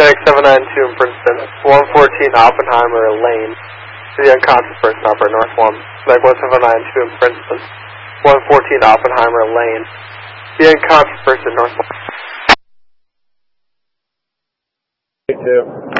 Medic 792 in Princeton. 114 Oppenheimer Lane. The unconscious person operator North 1. Medic 1792 in Princeton. 114 Oppenheimer Lane. The unconscious person North 1. 2.